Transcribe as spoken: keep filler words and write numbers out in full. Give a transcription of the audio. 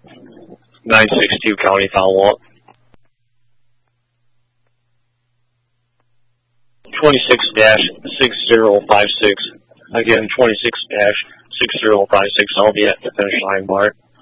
nine six two County follow-up. twenty-six dash six zero five six. Again, twenty-six dash six zero five six. I'll be at the finish line bar.